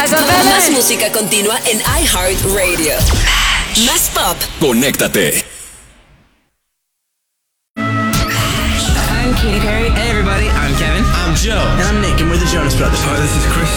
Más música continua en iHeartRadio. Más pop. Conéctate. I'm Katy Perry. Hey everybody, I'm Kevin. I'm Joe. And I'm Nick, and we're the Jonas Brothers. Hi, this is Chris.